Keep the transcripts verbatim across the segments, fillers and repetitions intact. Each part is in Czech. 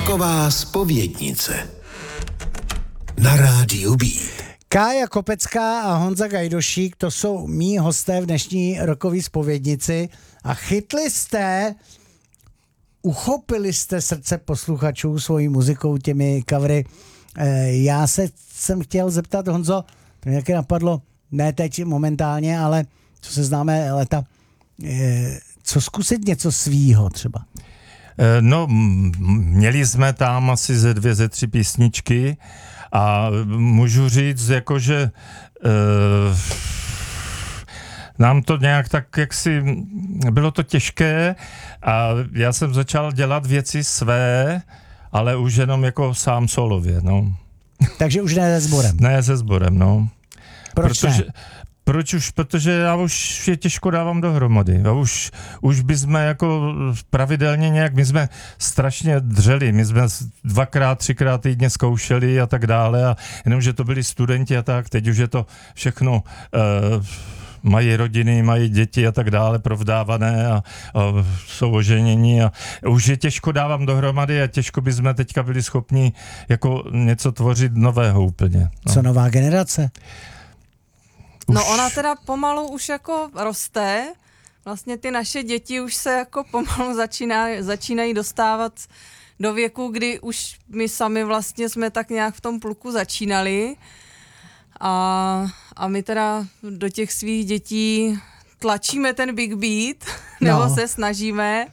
Roková zpovědnice na rádiu Beat. Kája Kopecká a Honza Gajdošík, to jsou mí hosté v dnešní rokový zpovědnici a chytli jste, uchopili jste srdce posluchačů svojí muzikou, těmi covery. Já se jsem chtěl zeptat, Honzo, to mě nějaké napadlo, ne teď momentálně, ale co se známe leta, co zkusit něco svýho třeba? No, měli jsme tam asi ze dvě, ze tři písničky a můžu říct, jako, že uh, nám to nějak tak, jaksi, bylo to těžké a já jsem začal dělat věci své, ale už jenom jako sám solově, no. Takže už ne se sborem? Ne se sborem, no. Proč Protože, ne? Proč už? Protože já už je těžko dávám dohromady. Já už, už bychom jako pravidelně nějak, my jsme strašně dřeli, my jsme dvakrát, třikrát týdně zkoušeli a tak dále a jenomže to byli studenti a tak, teď už je to všechno, uh, mají rodiny, mají děti a tak dále provdávané a, a jsou oženění a už je těžko dávám dohromady a těžko bychom teďka byli schopni jako něco tvořit nového úplně. No. Co nová generace? No Už... ona teda pomalu už jako roste, vlastně ty naše děti už se jako pomalu začíná, začínají dostávat do věku, kdy už my sami vlastně jsme tak nějak v tom pluku začínali a, a my teda do těch svých dětí tlačíme ten big beat, nebo no. se snažíme,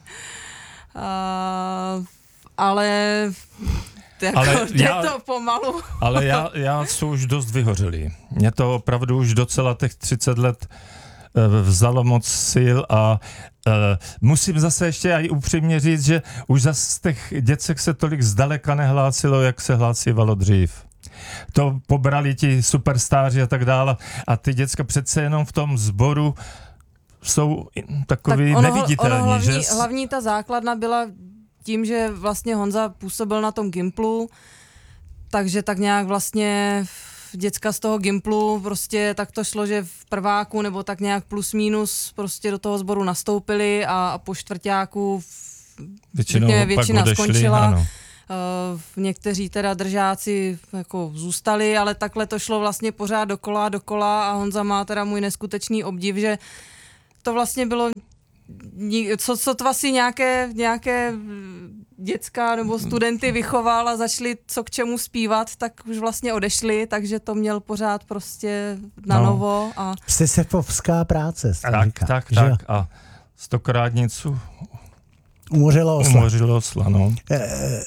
a, ale... Jako, ale jde já, to pomalu. Ale já, já jsem už dost vyhořelý. Mě to opravdu už docela těch třicet let uh, vzalo moc sil a uh, musím zase ještě aj upřímně říct, že už zase z těch děcek se tolik zdaleka nehlásilo, jak se hlásívalo dřív. To pobrali ti superstáři a tak dále a ty děcka přece jenom v tom sboru jsou takový tak ono, neviditelní. Ono hlavní, že? hlavní ta základna byla tím, že vlastně Honza působil na tom Gimplu, takže tak nějak vlastně děcka z toho Gimplu prostě tak to šlo, že v prváku nebo tak nějak plus minus prostě do toho sboru nastoupili a, a po čtvrťáku Většinou většina odešli, skončila. Ano. Uh, někteří teda držáci jako zůstali, ale takhle to šlo vlastně pořád dokola dokola a Honza má teda můj neskutečný obdiv, že to vlastně bylo co, co to asi nějaké, nějaké děcka nebo studenty vychoval a začali co k čemu zpívat, tak už vlastně odešli, takže to měl pořád prostě na no. novo. A... Sisyfovská práce. Tak, říká, tak, že? tak. A stokrát něco umořilo osla. Umořilo osla, no. E,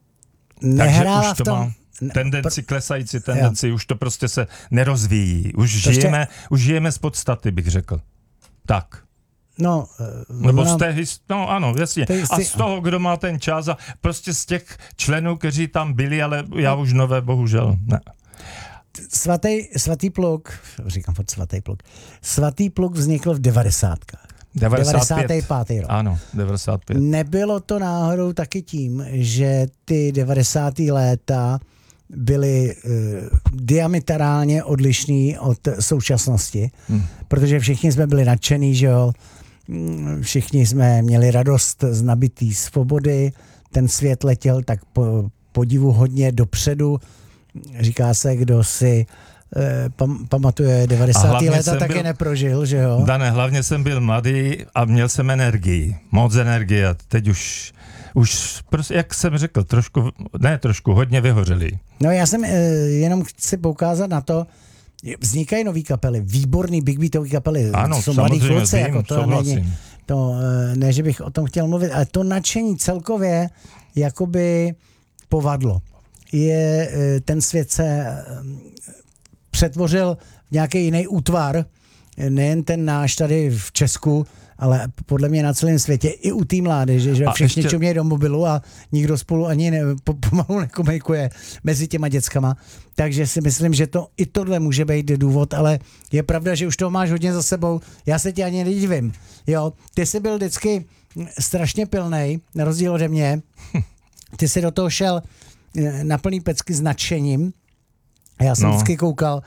nehrála Takže už to v tom... má tendenci, klesající tendenci, jo. Už to prostě se nerozvíjí. Už Prostě... žijeme, už žijeme z podstaty, bych řekl. Tak. No, Nebo ona... z té, no ano, jasně. Jsi... A z toho, kdo má ten čas a prostě z těch členů, kteří tam byli, ale já už nové, bohužel, ne. Svatý, svatý pluk, říkám furt svatý pluk, svatý pluk vznikl v devadesátkách. devadesát pět. pátý rok. Ano, devadesát pět. Nebylo to náhodou taky tím, že ty devadesátá léta byly uh, diametrálně odlišný od současnosti, hmm. protože všichni jsme byli nadšený, že jo, všichni jsme měli radost z nabitý svobody, ten svět letěl tak po, podivu hodně dopředu, říká se, kdo si eh, pam, pamatuje devadesátá léta, taky byl, neprožil, že jo. Dane, hlavně jsem byl mladý a měl jsem energii, moc energie a teď už Už, prostě, jak jsem řekl, trošku, ne trošku, hodně vyhořelý. No já jsem e, jenom chci poukázat na to, vznikají nový kapely, výborný big beatový kapely, ano, to jsou mladý kluci, vím, jako to není, to, ne, že bych o tom chtěl mluvit, ale to nadšení celkově jakoby povadlo. Je, ten svět se přetvořil v nějaký jiný útvar, nejen ten náš tady v Česku, ale podle mě na celém světě i u té mládeže, že všichni ještě... čumějí do mobilu a nikdo spolu ani ne, po, pomalu nekomunikuje mezi těma dětskama. Takže si myslím, že to i tohle může být důvod, ale je pravda, že už toho máš hodně za sebou. Já se tě ani nedivím. Jo, ty jsi byl vždycky strašně pilnej, na rozdíl ode mě. Ty jsi do toho šel na plný pecky s nadšením. Já jsem no. vždycky koukal,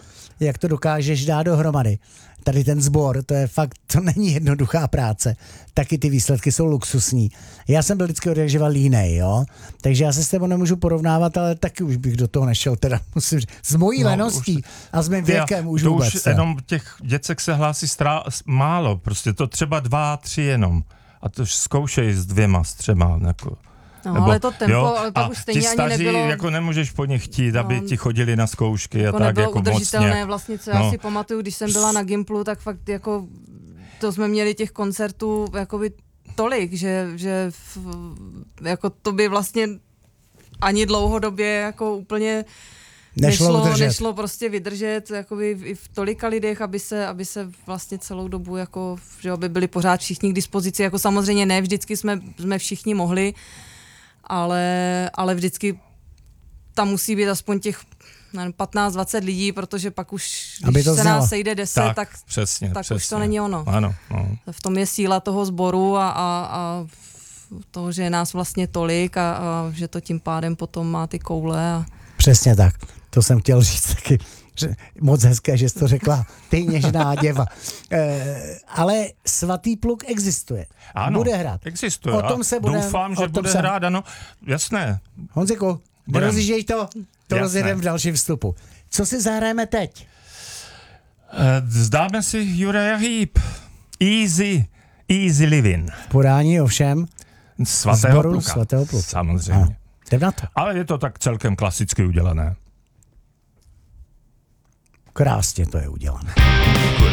jak to dokážeš dát dohromady. Tady ten sbor, to je fakt, to není jednoduchá práce. Taky ty výsledky jsou luxusní. Já jsem byl vždycky odjakživa línej, jo. Takže já se s tebou nemůžu porovnávat, ale taky už bych do toho nešel, teda musím říct. S mojí no, leností už, a s mým věkem už to vůbec. Už jenom těch děcek se hlásí strá, málo, prostě to třeba dva, tři jenom. A to zkoušej s dvěma, s třema, jako. No, Nebo, ale to tempo, jo, ale pak a už stejně ti ani staří, nebylo... jako nemůžeš po nich chtít, no, aby ti chodili na zkoušky jako a tak nebylo jako udržitelné mocně. vlastně, co já no. si pamatuju, když jsem byla na Gimplu, tak fakt jako to jsme měli těch koncertů jakoby tolik, že, že v, jako to by vlastně ani dlouhodobě jako úplně Nešlo, nešlo, nešlo prostě vydržet jakoby i v tolika lidech, aby se, aby se vlastně celou dobu jako, že aby byli pořád všichni k dispozici, jako samozřejmě ne vždycky jsme, jsme všichni mohli, ale, ale vždycky tam musí být aspoň těch patnáct dvacet lidí, protože pak už, když se nás sejde deset, tak, tak, přesně, tak přesně. už to není ono. Ano, no. V tom je síla toho sboru a, a, a toho, že je nás vlastně tolik a, a že to tím pádem potom má ty koule. A... Přesně tak, to jsem chtěl říct taky. Moc hezké, že jsi to řekla, ty něžná děva. E, ale Svatý pluk existuje. Ano, bude hrát. Existuje. O tom se bude, doufám, že bude se... hrát, ano, jasné. Honziku, nerozjížděj to, to rozjedeme v dalším vstupu. Co si zahrajeme teď? Zdáme si Uriah Heep. Easy, easy living. Podání ovšem Svatého Sboru pluka. Svatého pluka. Samozřejmě. Jdem na to. Ale je to tak celkem klasicky udělané. Krásně to je udělané. Děkuji.